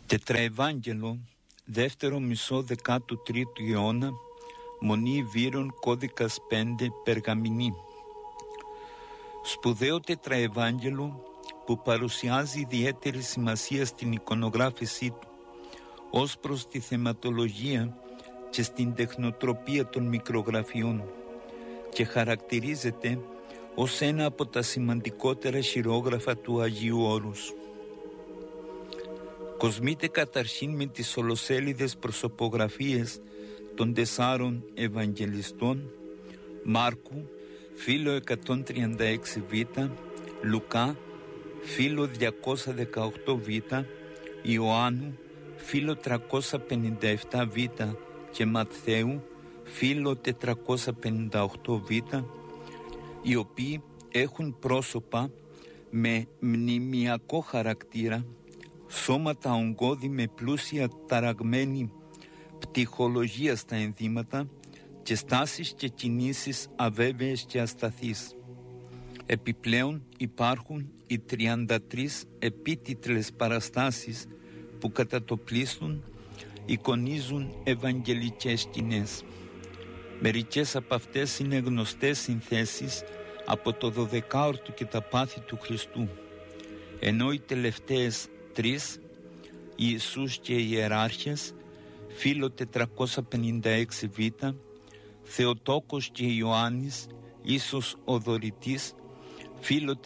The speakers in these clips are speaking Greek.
Τετραευάγγελο, δεύτερο μισό 13ου αιώνα, Μονή Βύρων, κώδικας 5, Περγαμηνή. Σπουδαίο τετραευάγγελο που παρουσιάζει ιδιαίτερη σημασία στην εικονογράφησή του ως προς τη θεματολογία και στην τεχνοτροπία των μικρογραφιών και χαρακτηρίζεται ως ένα από τα σημαντικότερα χειρόγραφα του Αγίου Όρους. Κοσμείται καταρχήν με τις ολοσέλιδες προσωπογραφίες των 4 Ευαγγελιστών, Μάρκου, φύλλο 136β, Λουκά, φύλλο 218β, Ιωάννου, φύλλο 357β και Ματθαίου, φύλλο 458β, οι οποίοι έχουν πρόσωπα με μνημιακό χαρακτήρα, σώματα ογκώδη με πλούσια ταραγμένη πτυχολογία στα ενδύματα και στάσεις και κινήσεις αβέβαιες και ασταθείς. Επιπλέον υπάρχουν οι 33 επίτιτλες παραστάσεις που κατά το πλείστον εικονίζουν ευαγγελικές σκηνές. Μερικές από αυτές είναι γνωστές συνθέσεις από το 12όρτο και τα πάθη του Χριστού, ενώ οι τελευταίες 3, Ιησούς και οι Ιεράρχες, φύλλο 456β, Θεοτόκος και Ιωάννης, ίσως ο Δωρητής, φύλλο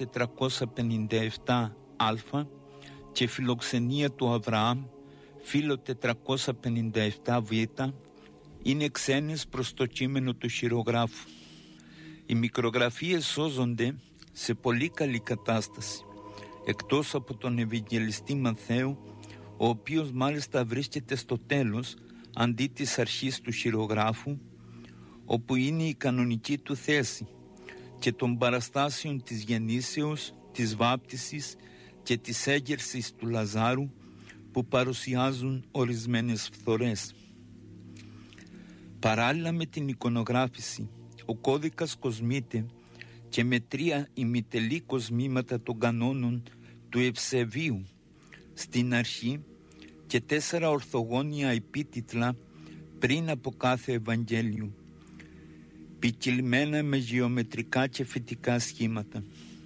457α και Φιλοξενία του Αβραάμ, φύλλο 457β, είναι ξένες προς το κείμενο του χειρογράφου. Οι μικρογραφίες σώζονται σε πολύ καλή κατάσταση, εκτός από τον Ευαγγελιστή Ματθαίου, ο οποίος μάλιστα βρίσκεται στο τέλος αντί της αρχής του χειρογράφου, όπου είναι η κανονική του θέση, και των παραστάσεων της γεννήσεως, της βάπτισης και της έγερσης του Λαζάρου, που παρουσιάζουν ορισμένες φθορές. Παράλληλα με την εικονογράφηση, ο κώδικας κοσμείται και με 3 ημιτελή κοσμήματα των κανόνων του Ευσεβίου στην αρχή και 4 ορθογώνια επίτιτλα πριν από κάθε Ευαγγέλιο, ποικιλμένα με γεωμετρικά και φυτικά σχήματα.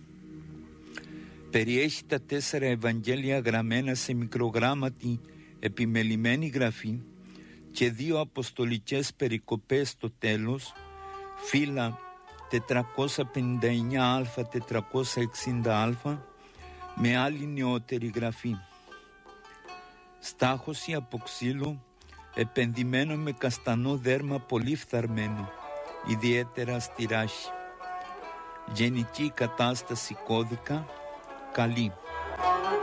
Περιέχει τα 4 Ευαγγέλια γραμμένα σε μικρογράμματη επιμελημένη γραφή και 2 αποστολικές περικοπές στο τέλος, φύλλα 459α, 460α, με άλλη νεότερη γραφή. Στάχωση από ξύλο, επενδυμένο με καστανό δέρμα πολύ φθαρμένο, ιδιαίτερα στη ράχη. Γενική κατάσταση κώδικα, καλή.